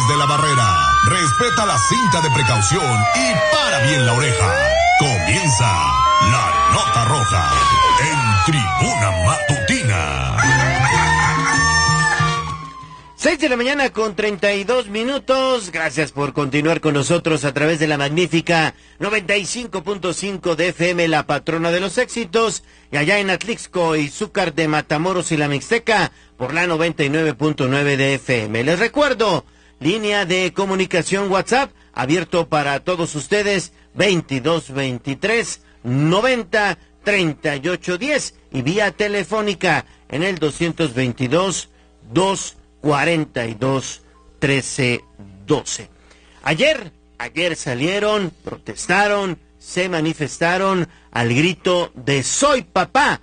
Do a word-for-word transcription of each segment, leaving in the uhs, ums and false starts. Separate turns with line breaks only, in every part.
desde la barrera. Respeta la cinta de precaución y para bien la oreja. Comienza la Nota Roja en Tribuna Matutina.
Seis de la mañana con treinta y dos minutos. Gracias por continuar con nosotros a través de la magnífica noventa y cinco punto cinco de F M, la patrona de los éxitos, y allá en Atlixco y Zúcar de Matamoros y la Mixteca por la noventa y nueve punto nueve de F M. Les recuerdo, línea de comunicación WhatsApp abierto para todos ustedes, veintidós veintitrés noventa treinta y ocho diez, y vía telefónica en el doscientos veintidós dos cuarenta y dos trece doce. Ayer, ayer salieron, protestaron, se manifestaron al grito de "soy papá,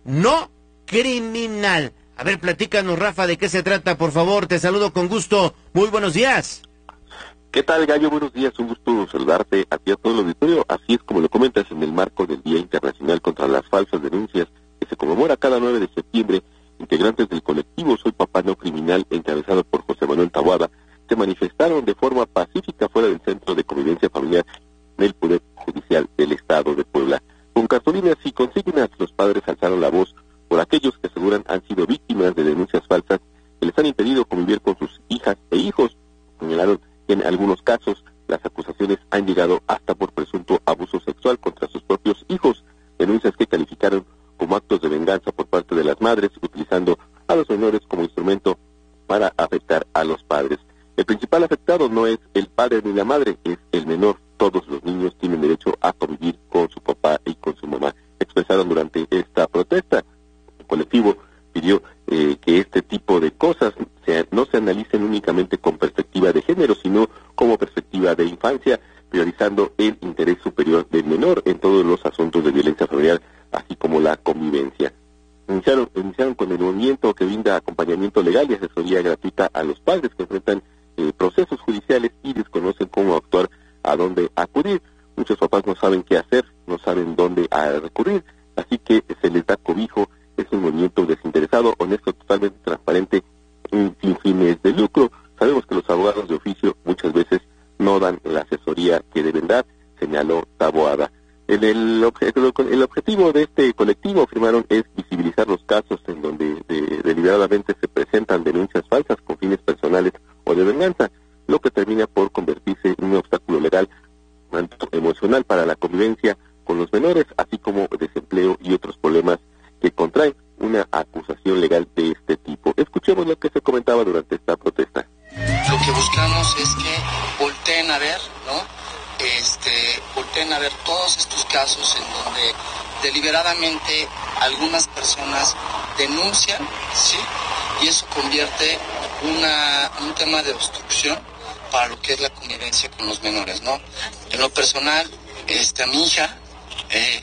no criminal". A ver, platícanos, Rafa, ¿de qué se trata, por favor? Te saludo con gusto. Muy buenos días.
¿Qué tal, Gallo? Buenos días, un gusto saludarte a ti, a todo el auditorio. Así es, como lo comentas, en el marco del Día Internacional contra las Falsas Denuncias, que se conmemora cada nueve de septiembre, integrantes del colectivo Soy Papá No Criminal, encabezado por José Manuel Taboada, se manifestaron de forma pacífica fuera del Centro de Convivencia Familiar del Poder Judicial del Estado de Puebla. Con cartulinas y consignas, los padres alzaron la voz por aquellos que aseguran han sido víctimas de denuncias falsas que les han impedido convivir con sus hijas e hijos. Señalaron que en algunos casos las acusaciones han llegado hasta por presunto abuso sexual contra sus propios hijos, denuncias que calificaron como actos de venganza por parte de las madres, utilizando a los menores como instrumento para afectar a los padres. El principal afectado no es el padre ni la madre, es el menor. Todos los niños tienen derecho a convivir con su papá y con su mamá. Expresaron durante esta protesta. El colectivo pidió eh, que este tipo de cosas se, no se analicen únicamente con perspectiva de género, sino como perspectiva de infancia, priorizando el interés superior del menor en todos los asuntos de violencia familiar, así como la convivencia. Iniciaron, iniciaron con el movimiento que brinda acompañamiento legal y asesoría gratuita a los padres que enfrentan eh, procesos judiciales y desconocen cómo actuar, a dónde acudir. Muchos papás no saben qué hacer, no saben dónde a recurrir, así que se les da cobijo. Es un movimiento desinteresado, honesto, totalmente transparente y sin fines de lucro. Sabemos que los abogados de oficio muchas veces no dan la asesoría que deben dar, señaló Taboada. El, el, obje, el objetivo de este colectivo, afirmaron, es visibilizar los casos en donde de, deliberadamente se presentan denuncias falsas con fines personales o de venganza, lo que termina por convertirse en un obstáculo legal, tanto emocional para la convivencia con los menores, así como desempleo y otros problemas que contraen una acusación legal de este tipo. Escuchemos lo que se comentaba durante esta protesta.
Lo que buscamos es que volteen a ver, ¿no? Este, volteen a ver todos estos casos en donde deliberadamente algunas personas denuncian, ¿sí? Y eso convierte una, un tema de obstrucción para lo que es la convivencia con los menores, ¿no? En lo personal, este, a mi hija, eh,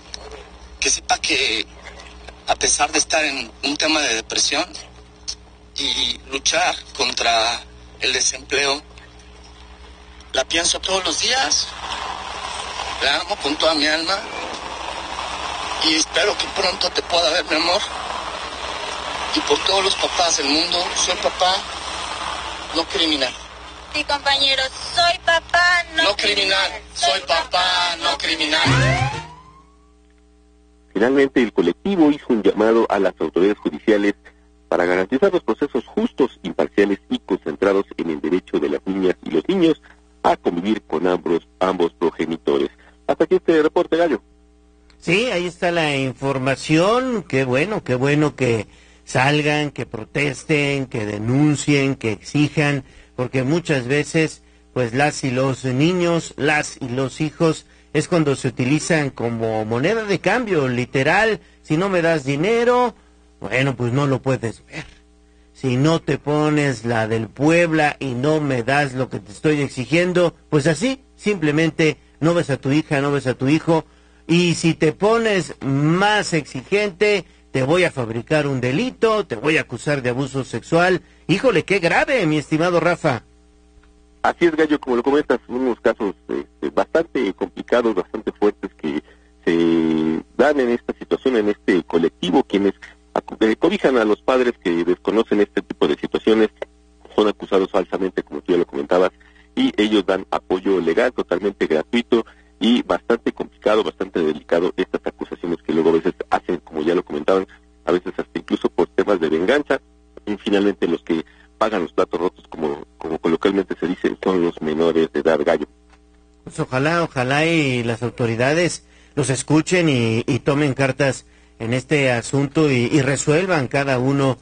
que sepa que a pesar de estar en un tema de depresión y luchar contra el desempleo, la pienso todos los días, la amo con toda mi alma y espero que pronto te pueda ver, mi amor. Y por todos los papás del mundo, soy papá, no criminal.
Sí, compañeros, soy papá, no,
no criminal. criminal. Soy papá, no criminal.
Finalmente, el colectivo hizo un llamado a las autoridades judiciales para garantizar los procesos justos, imparciales y concentrados en el derecho de las niñas y los niños a convivir con ambos, ambos progenitores. Hasta aquí este reporte, Gallo.
Sí, ahí está la información. Qué bueno, qué bueno que salgan, que protesten, que denuncien, que exijan, porque muchas veces, pues las y los niños, las y los hijos, es cuando se utilizan como moneda de cambio, literal. Si no me das dinero, bueno, pues no lo puedes ver. Si no te pones la del Puebla y no me das lo que te estoy exigiendo, pues así, simplemente no ves a tu hija, no ves a tu hijo. Y si te pones más exigente, te voy a fabricar un delito, te voy a acusar de abuso sexual. Híjole, qué grave, mi estimado Rafa.
Así es, Gallo, como lo comentas, unos casos este, bastante complicados, bastante fuertes que se dan en esta situación, en este colectivo, quienes cobijan a los padres que desconocen este tipo de situaciones son acusados falsamente, como tú ya lo comentabas, y ellos dan apoyo legal totalmente gratuito y bastante complicado, bastante delicado estas acusaciones que luego a veces hacen, como ya lo comentaban, a veces hasta incluso por temas de venganza, y finalmente los que pagan los platos rotos, como, como coloquialmente se dice, son los menores de edad, Gallo.
Pues ojalá, ojalá y las autoridades los escuchen y, y tomen cartas en este asunto y, y resuelvan cada uno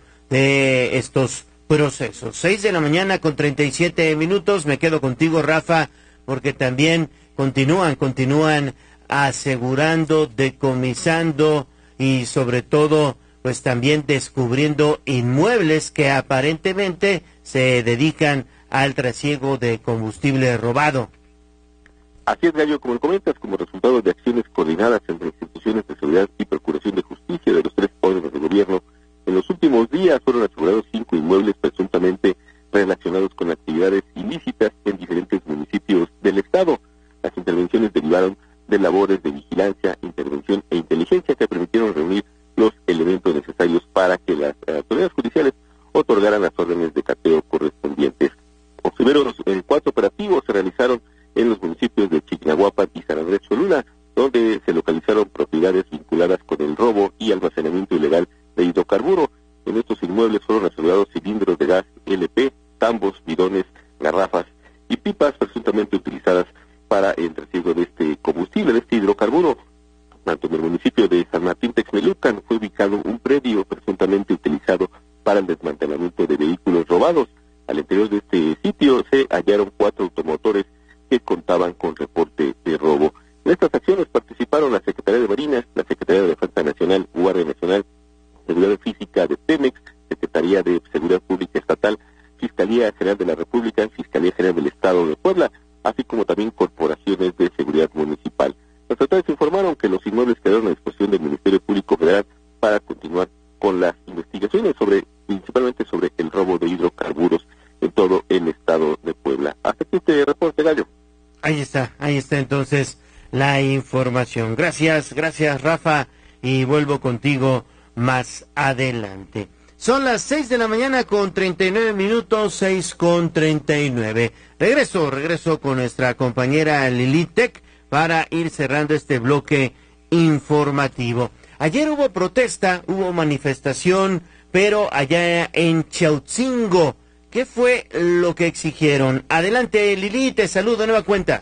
de estos procesos. Seis de la mañana con treinta y siete minutos, me quedo contigo, Rafa, porque también continúan, continúan asegurando, decomisando y sobre todo, pues también descubriendo inmuebles que aparentemente se dedican al trasiego de combustible robado.
Así es, Gallo, como lo comentas, como resultado de acciones coordinadas entre instituciones de seguridad y procuración de justicia de los tres órdenes de gobierno, en los últimos días fueron asegurados cinco inmuebles presuntamente relacionados con actividades ilícitas en diferentes municipios del estado. Las intervenciones derivaron de labores de vigilancia, intervención e inteligencia que permitieron reunir los elementos necesarios para que las autoridades judiciales otorgaran las órdenes de cateo correspondientes. Los primeros en cuatro operativos se realizaron en los municipios de Chignahuapan y San Andrés Cholula, donde se localizaron propiedades vinculadas con el robo y almacenamiento ilegal de hidrocarburo. En estos inmuebles fueron asegurados cilindros de gas L P, tambos, bidones, garrafas y pipas presuntamente utilizadas para el trasiego de este combustible, de este hidrocarburo. Tanto en el municipio de San Martín Texmelucan fue ubicado un predio presuntamente utilizado para el desmantelamiento de vehículos robados. Al interior de este sitio se hallaron cuatro automotores que contaban con reporte de robo. En estas acciones participaron la Secretaría de Marina, la Secretaría de Defensa Nacional, Guardia Nacional, Seguridad Física de Pemex, Secretaría de Seguridad Pública Estatal, Fiscalía General de la República, Fiscalía General del Estado de Puebla, así como también corporaciones de seguridad municipal. Las autoridades informaron que los inmuebles quedaron a disposición del Ministerio Público Federal para continuar con las investigaciones sobre, principalmente sobre el robo de hidrocarburos en todo el estado de Puebla. Hasta aquí este reporte, Gallo.
Ahí está, ahí está entonces la información. Gracias, gracias, Rafa, y vuelvo contigo más adelante. Son las seis de la mañana con treinta y nueve minutos, seis con treinta y nueve. Regreso, regreso con nuestra compañera Lili Tech para ir cerrando este bloque informativo. Ayer hubo protesta, hubo manifestación, pero allá en Chautzingo. ¿Qué fue lo que exigieron? Adelante, Lili, te saludo de nueva cuenta.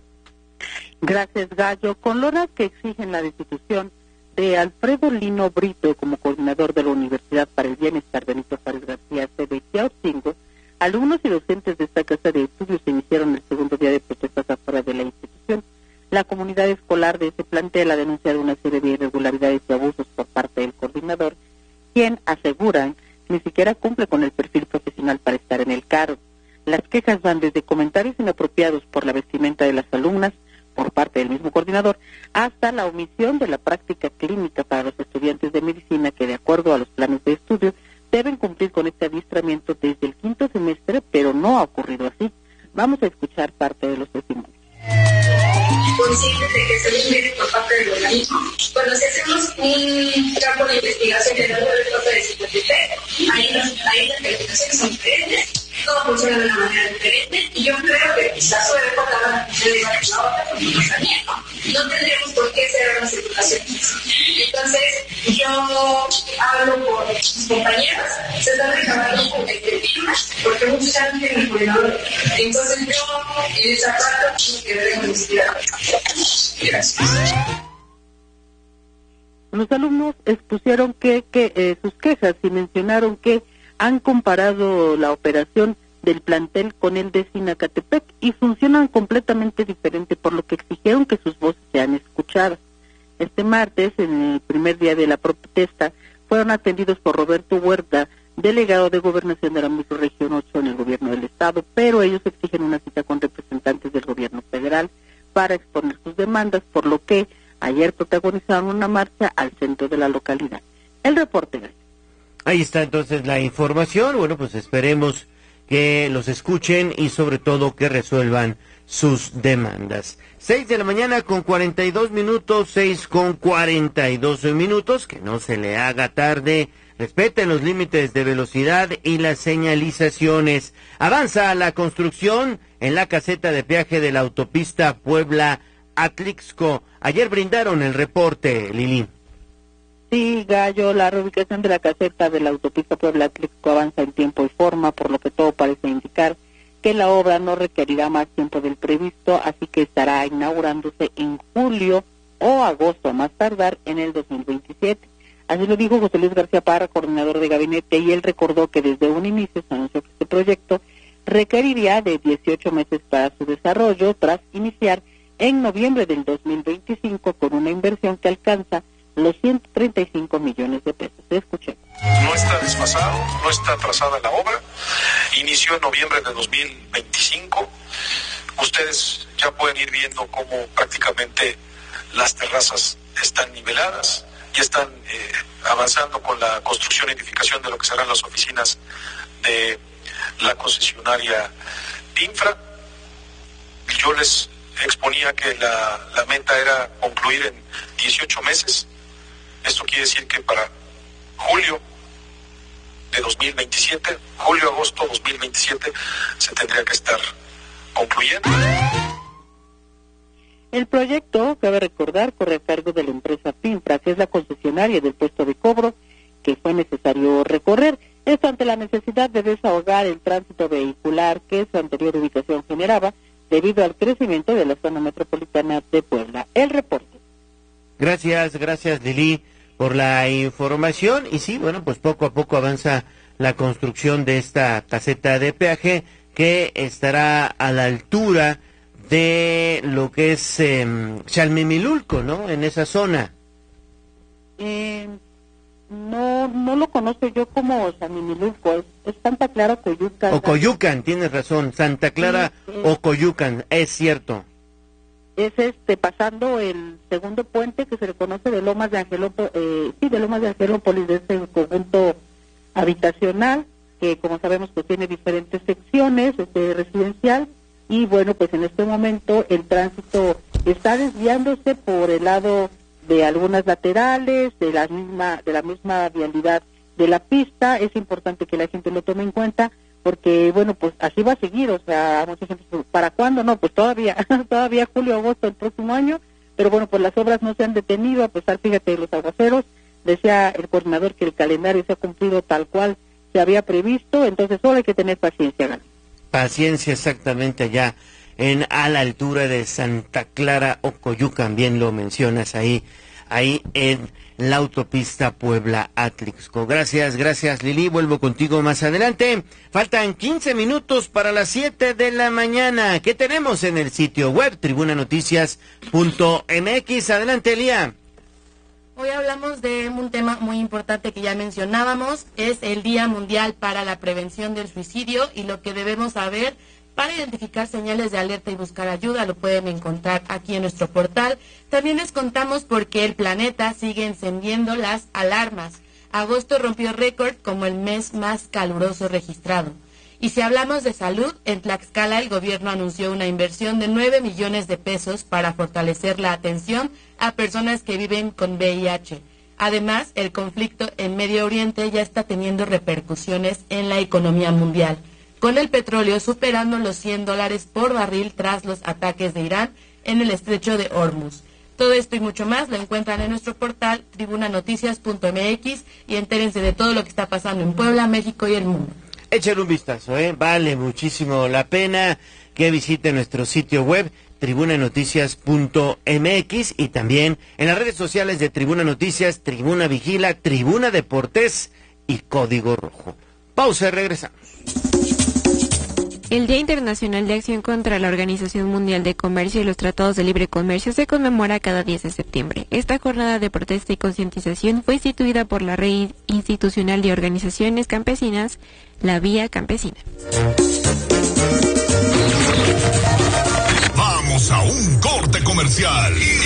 Gracias, Gallo. Con lonas que exigen la destitución de Alfredo Lino Brito como coordinador de la Universidad para el Bienestar Benito Juárez García, sede de Chautzingo, alumnos y docentes de esta casa de estudios iniciaron el segundo día de protestas afuera de la institución. La comunidad escolar de ese plantel ha denunciado una serie de irregularidades y abusos por parte del coordinador, quien aseguran ni siquiera cumple con el perfil profesional para estar en el cargo. Las quejas van desde comentarios inapropiados por la vestimenta de las alumnas por parte del mismo coordinador, hasta la omisión de la práctica clínica para los estudiantes de medicina que, de acuerdo a los planes de estudio, deben cumplir con este adiestramiento desde el quinto semestre, pero no ha ocurrido así. Vamos a escuchar parte de los testimonios.
Conscientes de que se requiere por parte del organismo. Cuando si hacemos un campo de investigación en el puerto de cincuenta y tres, ahí, los, ahí las calificaciones son diferentes, todo funciona de una manera diferente, y yo creo que quizás sobre la de la otra comportamiento. No tendríamos por qué ser una educación. Entonces, yo hablo por mis compañeros, se están recabando con el firmas, porque muchos ya no tienen el coordinador. Entonces, yo en esa parte tengo que ver con mis Gracias.
Los alumnos expusieron que, que eh, sus quejas y mencionaron que han comparado la operación del plantel con el de Sinacatepec y funcionan completamente diferente, por lo que exigieron que sus voces sean escuchadas. Este martes, en el primer día de la protesta, fueron atendidos por Roberto Huerta, delegado de Gobernación de la Microrregión ocho en el gobierno del estado, pero ellos exigen una cita con representantes del gobierno federal para exponer sus demandas, por lo que ayer protagonizaron una marcha al centro de la localidad. El reporte.
Ahí está entonces la información. Bueno, pues esperemos que los escuchen y sobre todo que resuelvan sus demandas. Seis de la mañana con cuarenta y dos minutos, seis con cuarenta y dos minutos, que no se le haga tarde respeten los límites de velocidad y las señalizaciones. Avanza la construcción en la caseta de peaje de la autopista Puebla-Atlixco. Ayer brindaron el reporte, Lili.
Sí, Gallo, la reubicación de la caseta de la autopista Puebla-Atlixco avanza en tiempo y forma, por lo que todo parece indicar que la obra no requerirá más tiempo del previsto, así que estará inaugurándose en julio o agosto, más tardar en el dos mil veintisiete. Así lo dijo José Luis García Parra, coordinador de gabinete, y él recordó que desde un inicio se anunció que este proyecto requeriría de dieciocho meses para su desarrollo, tras iniciar en noviembre del dos mil veinticinco con una inversión que alcanza los ciento treinta y cinco millones de pesos. Escuchemos.
No está desfasado, no está atrasada la obra. Inició en noviembre de dos mil veinticinco. Ustedes ya pueden ir viendo cómo prácticamente las terrazas están niveladas, ya están eh, avanzando con la construcción y edificación de lo que serán las oficinas de la concesionaria Infra. Yo les exponía que la, la meta era concluir en dieciocho meses. Esto quiere decir que para julio de dos mil veintisiete, julio-agosto dos mil veintisiete, se tendría que estar concluyendo.
El proyecto, cabe recordar, corre a cargo de la empresa Pinfra, que es la concesionaria del puesto de cobro que fue necesario recorrer. Esto ante la necesidad de desahogar el tránsito vehicular que su anterior ubicación generaba debido al crecimiento de la zona metropolitana de Puebla. El reporte.
Gracias, gracias Lili por la información. Y sí, bueno, pues poco a poco avanza la construcción de esta caseta de peaje que estará a la altura de lo que es eh, Chalmimilulco, ¿no? En esa zona.
Eh, no no lo conozco yo como Chalmimilulco, es, es Santa Clara, Coyucan.
O Coyucan, tienes razón, Santa Clara sí, eh, o Coyucan, es cierto.
Es este pasando el segundo puente que se le conoce de Lomas de Angelópolis, eh, sí, de Lomas de Angelópolis, de este conjunto habitacional, que como sabemos pues tiene diferentes secciones, este residencial, y bueno, pues en este momento el tránsito está desviándose por el lado de algunas laterales, de la misma, de la misma vialidad de la pista. Es importante que la gente lo tome en cuenta, porque bueno, pues así va a seguir, o sea, mucha gente, ¿para cuándo? No, pues todavía, todavía julio, agosto del próximo año, pero bueno, pues las obras no se han detenido, a pesar, fíjate, de los aguaceros. Decía el coordinador que el calendario se ha cumplido tal cual se había previsto, entonces solo hay que tener paciencia, Gana.
Paciencia, exactamente, allá en a la altura de Santa Clara o Coyucan, bien lo mencionas ahí, ahí en la autopista Puebla-Atlixco. Gracias, gracias Lili, vuelvo contigo más adelante. Faltan quince minutos para las siete de la mañana. ¿Qué tenemos en el sitio web tribuna noticias punto m x? Adelante, Elía.
Hoy hablamos de un tema muy importante que ya mencionábamos, es el Día Mundial para la Prevención del Suicidio, y lo que debemos saber para identificar señales de alerta y buscar ayuda lo pueden encontrar aquí en nuestro portal. También les contamos por qué el planeta sigue encendiendo las alarmas. Agosto rompió récord como el mes más caluroso registrado. Y si hablamos de salud, en Tlaxcala el gobierno anunció una inversión de nueve millones de pesos para fortalecer la atención a personas que viven con V I H. Además, el conflicto en Medio Oriente ya está teniendo repercusiones en la economía mundial, con el petróleo superando los cien dólares por barril tras los ataques de Irán en el estrecho de Hormuz. Todo esto y mucho más lo encuentran en nuestro portal tribuna noticias punto m x y entérense de todo lo que está pasando en Puebla, México y el mundo.
Échale un vistazo, ¿eh? Vale muchísimo la pena que visite nuestro sitio web tribuna noticias punto m x y también en las redes sociales de Tribuna Noticias, Tribuna Vigila, Tribuna Deportes y Código Rojo. Pausa y regresamos.
El Día Internacional de Acción contra la Organización Mundial de Comercio y los Tratados de Libre Comercio se conmemora cada diez de septiembre. Esta jornada de protesta y concientización fue instituida por la Red Institucional de Organizaciones Campesinas, la Vía Campesina.
Vamos a un corte comercial y